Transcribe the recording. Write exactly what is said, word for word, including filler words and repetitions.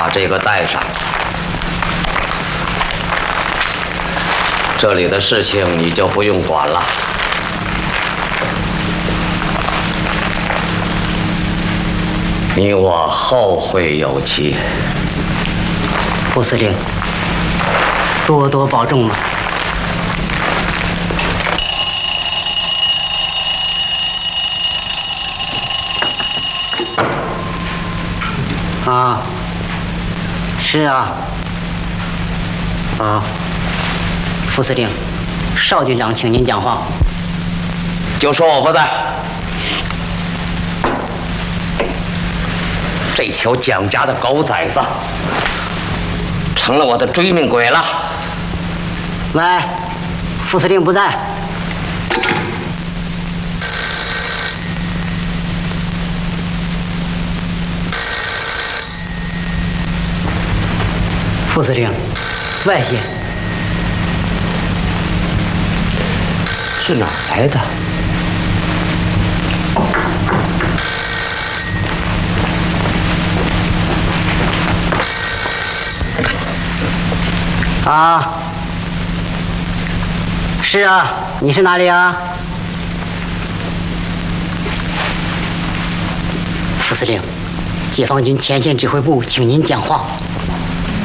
把这个带上。这里的事情你就不用管了。你我后会有期。 副司令，多多保重吧。啊，是啊。啊，副司令，邵军长，请您讲话。 就说我不在。这条蒋家的狗崽子，成了我的追命鬼了。 喂，副司令不在。副司令，外线是哪儿来的？ 啊，是啊，你是哪里啊？副司令，解放军前线指挥部，请您讲话。